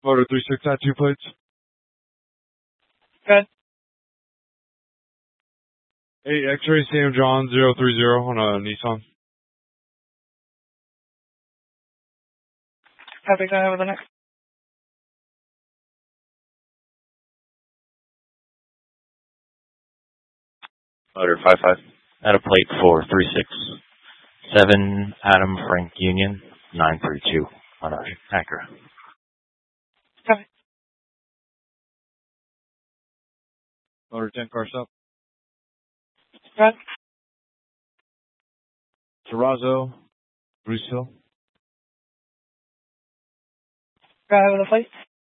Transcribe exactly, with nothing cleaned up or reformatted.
Motor three six at two plates. Good. Hey, X-ray Sam John zero three zero on a Nissan. Copy, go ahead with the next. Motor five five. At a plate four three six. seven Adam Frank Union nine three two on a Acura. Copy. Motor ten car stop. Good. Terrazzo, Bruce Hill. Go ahead with the plate.